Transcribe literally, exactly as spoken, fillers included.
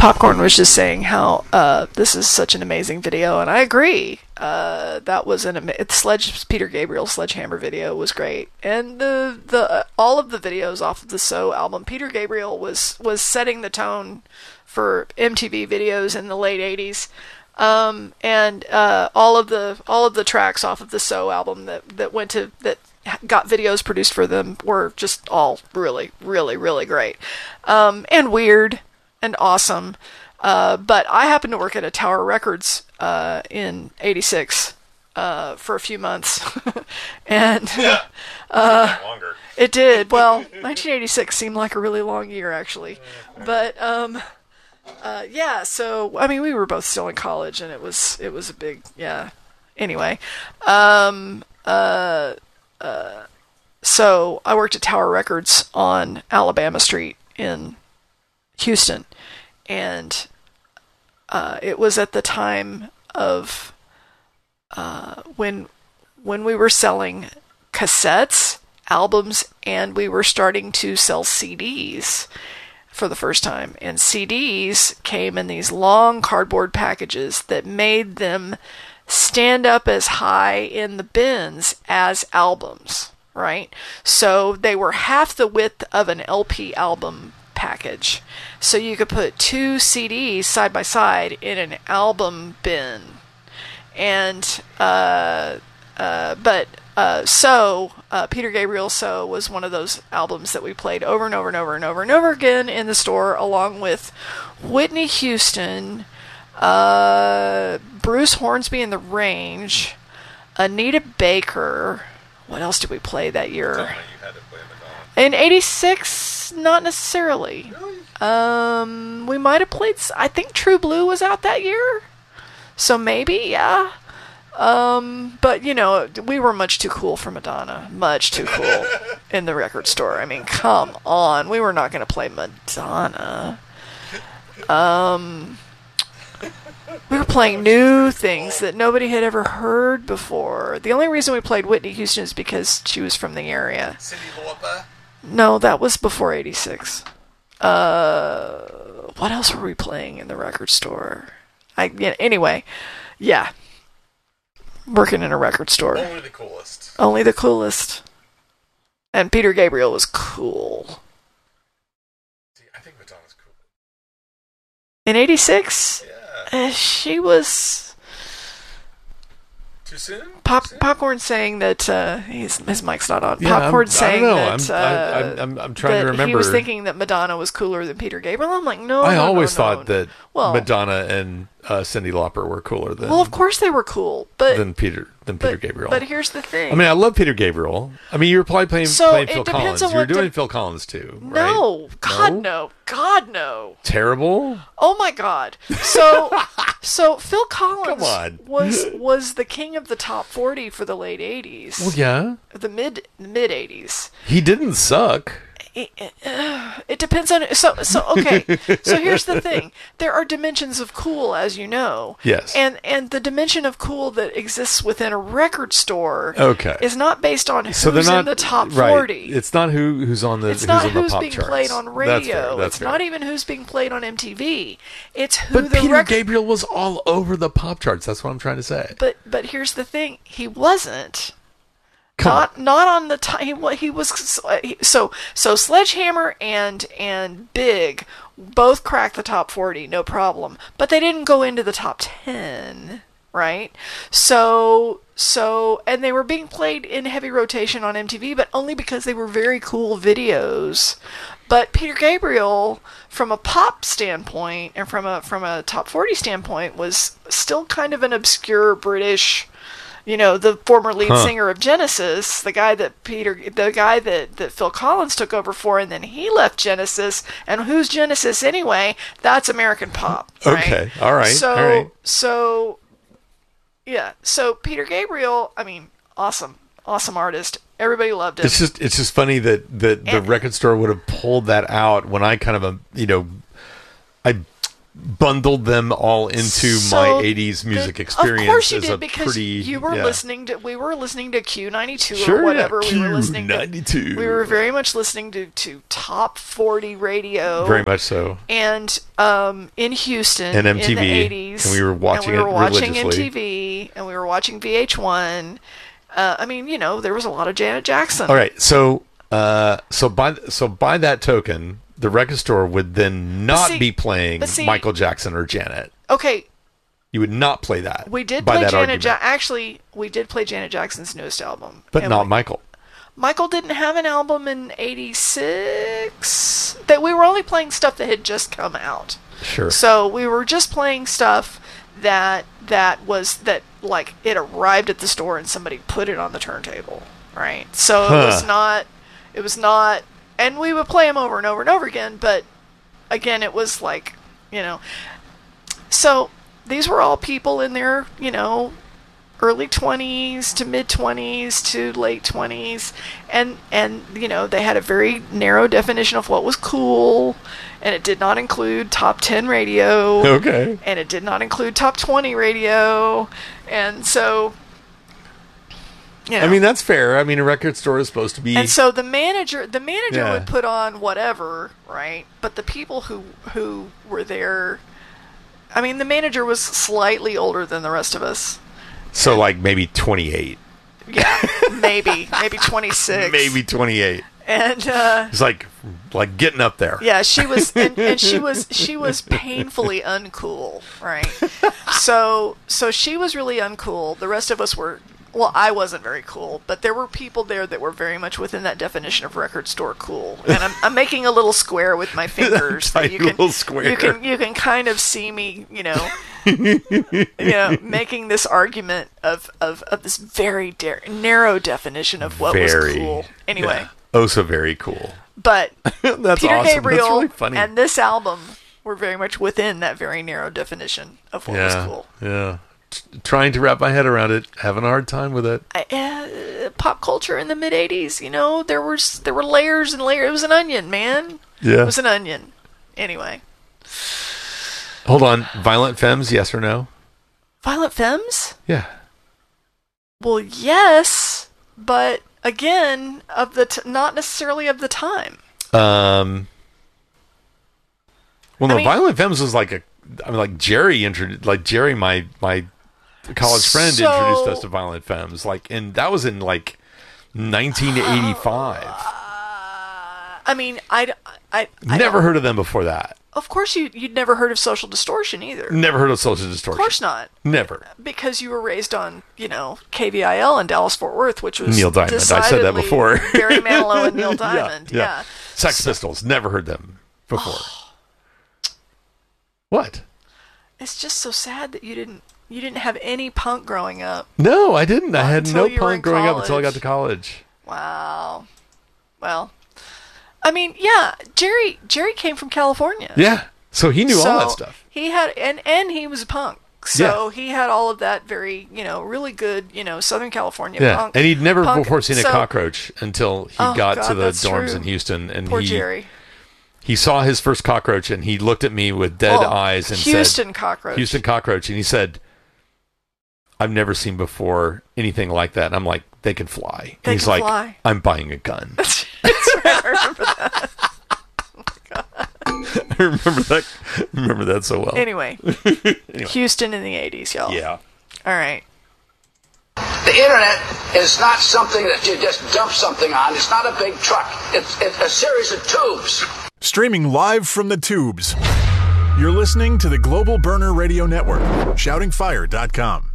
Popcorn was just saying how uh, this is such an amazing video, and I agree. Uh, that was an ama- Sledge Peter Gabriel Sledgehammer video was great, and the the uh, all of the videos off of the So album, Peter Gabriel was was setting the tone for M T V videos in the late eighties. Um, and uh, all of the all of the tracks off of the So album that, that went to that got videos produced for them were just all really, really, really great, um, and weird and awesome. Uh, but I happened to work at a Tower Records uh, in eighty-six uh, for a few months, and yeah. uh, longer. It did. Well, nineteen eighty-six seemed like a really long year, actually, but. Um, Uh, yeah, so, I mean, we were both still in college, and it was, it was a big, yeah. Anyway, um, uh, uh, so I worked at Tower Records on Alabama Street in Houston, and, uh, it was at the time of, uh, when, when we were selling cassettes, albums, and we were starting to sell C Ds. For the first time. And C Ds came in these long cardboard packages that made them stand up as high in the bins as albums, right? So they were half the width of an L P album package. So you could put two C Ds side by side in an album bin. And, uh, uh, but, Uh, so, uh, Peter Gabriel So was one of those albums that we played over and over and over and over and over again in the store, along with Whitney Houston, uh, Bruce Hornsby and the Range, Anita Baker. What else did we play that year? You had to play Madonna. In eighty-six, not necessarily. Really? Um, we might have played, I think True Blue was out that year. So maybe, yeah. Um, but, you know, we were much too cool for Madonna. Much too cool in the record store. I mean, come on. We were not going to play Madonna. Um, we were playing new things that nobody had ever heard before. The only reason we played Whitney Houston is because she was from the area. Cyndi Lauper? No, that was before eighty-six. Uh, what else were we playing in the record store? I, yeah, anyway, yeah. Working in a record store. Only the coolest. Only the coolest. And Peter Gabriel was cool. See, I think Madonna's cool. In eighty-six, Yeah. uh, she was... Too soon? Pop, Too soon? Popcorn saying that... Uh, his, his mic's not on. Yeah, Popcorn I'm, saying I don't know. that... I'm, uh, I'm, I'm, I'm trying that to remember. he was thinking that Madonna was cooler than Peter Gabriel. I'm like, no, I no, always no, no. thought that Well- Madonna and uh, Cyndi Lauper were cooler than Well, of course they were cool, but... than Peter than Peter but, Gabriel. But here's the thing. I mean, I love Peter Gabriel. I mean, you were probably playing, So, playing it Phil depends Collins. on You were what doing de- Phil Collins too, right? No. God, No? no. God, no. Terrible? Oh my God! So, so Phil Collins Come on. was was the king of the top forty for the late eighties. Well, yeah. The mid mid eighties. He didn't suck. It, uh, it depends on so so okay. So here's the thing: there are dimensions of cool, as you know. Yes. And and the dimension of cool that exists within a record store Okay. is not based on who's So they're not in the top right. forty. It's not who who's on the It's who's not on the who's pop being charts. played on That's radio. fair. That's It's fair. not even who's being played on M T V. It's who But the Peter record. Gabriel was all over the pop charts. That's what I'm trying to say. But but here's the thing: he wasn't. Come not not on the time. He, wa- he was so so. Sledgehammer and and Big both cracked the top forty, no problem. But they didn't go into the top ten, right? So so and they were being played in heavy rotation on M T V, but only because they were very cool videos. But Peter Gabriel, from a pop standpoint and from a from a top forty standpoint, was still kind of an obscure British. You know, the former lead Huh. singer of Genesis, the guy that Peter, the guy that, that Phil Collins took over for, and then he left Genesis. And who's Genesis anyway? That's American pop. Right? Okay. All right. So, All right. so, yeah. So Peter Gabriel, I mean, awesome, awesome artist. Everybody loved him. It's just it's just funny that that the And- record store would have pulled that out when I kind of um, you know I bundled them all into So my eighties music the- experience. Of course you as did, a because pretty, you were yeah. listening to. We were listening to Q ninety-two Sure, or whatever. yeah. We were Q listening to ninety-two. We were very much listening to, to top forty radio. Very much so. And um, in Houston, And M T V, in the eighties, and we were watching and we were it watching religiously. M T V, and we were watching V H one. Uh, I mean, you know, there was a lot of Janet Jackson. All right, so uh, so by so by that token, the record store would then not see- be playing but see- Michael Jackson or Janet. Okay, You would not play that. we did by play that Janet. argument. Ja- Actually, we did play Janet Jackson's newest album, but And not we- Michael. Michael didn't have an album in eighty-six. That we were only playing stuff that had just come out. Sure. So we were just playing stuff that that was that like it arrived at the store and somebody put it on the turntable, right? So Huh. it was not it was not and we would play them over and over and over again, but again it was like, you know. So these were all people in their, you know, early twenties to mid twenties to late twenties, and and you know, they had a very narrow definition of what was cool, and it did not include top ten radio, Okay. and it did not include top twenty radio, and so you know, I mean, that's fair. I mean, a record store is supposed to be. and so the manager the manager Yeah. would put on whatever, right? But the people who who were there, I mean, the manager was slightly older than the rest of us. so like maybe twenty-eight. Yeah, maybe, maybe twenty-six, Maybe twenty-eight. and uh, It's like like getting up there. yeah, she was, and, and she was, she was painfully uncool, right? So, so she was really uncool. The rest of us were, well, I wasn't very cool, but there were people there that were very much within that definition of record store cool. And I'm, I'm making a little square with my fingers that you Tiny can, little square. you can, you can kind of see me, you know, you know, making this argument of of, of this very dar- narrow definition of what very was cool. Anyway. yeah. Oh, so very cool. But That's Peter awesome. Gabriel That's really funny. and this album were very much within that very narrow definition of what was yeah. cool. Yeah. T- trying to wrap my head around it, having a hard time with it. I, uh, pop culture in the mid eighties, you know, there was there were layers and layers. It was an onion, man. Yeah. It was an onion. Anyway, Hold on. Violent Femmes, yes or no? Violent Femmes? Yeah. Well, yes, but again, of the t- not necessarily of the time. Um. Well, no, I mean- Violent Femmes was like a. I mean, like Jerry introduced, like Jerry, my my college friend So- introduced us to Violent Femmes, like, and that was in like nineteen eighty-five. I mean, I, I, I Never don't- heard of them before that. Of course, you you'd never heard of Social Distortion either. Never heard of Social Distortion. Of course not. Never. Because you were raised on, you know, K V I L in Dallas Fort Worth, which was Neil Diamond. I said that decidedly before. Barry Manilow and Neil Diamond. yeah. Sex Pistols. Never heard them before. What? It's just so sad that you didn't you didn't have any punk growing up. No, I didn't. I Not had until no you were in punk growing up until I got college. to college. Wow. Well, I mean, yeah, Jerry Jerry came from California. Yeah. So he knew so all that stuff. He had and and he was a punk. So he had all of that very, you know, really good, you know, Southern California Yeah. punk. And he'd never punk. before seen a So- cockroach until he Oh, got God, to the that's dorms true. in Houston. And Poor he Jerry. he saw his first cockroach and he looked at me with dead Oh, eyes and Houston said, cockroach. Houston cockroach. And he said, I've never seen before anything like that. And I'm like, they can fly. They and he's can like, fly. I'm buying a gun. That's right, I remember that. I remember that. Remember that so well. Anyway, Houston in the eighties, y'all. Yeah. All right. The internet is not something that you just dump something on. It's not a big truck. It's, it's a series of tubes. Streaming live from the tubes. You're listening to the Global Burner Radio Network, shouting fire dot com.